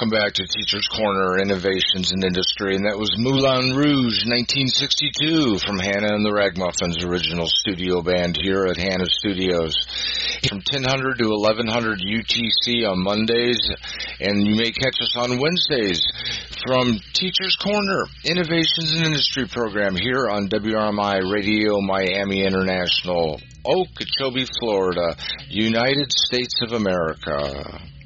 welcome back to Teacher's Corner, Innovations in Industry, and that was Moulin Rouge, 1962, from Hannah and the Ragamuffins, original studio band here at Hannah Studios. From 1000 to 1100 UTC on Mondays, and you may catch us on Wednesdays from Teacher's Corner, Innovations in Industry program here on WRMI Radio Miami International, Okeechobee, Florida, United States of America.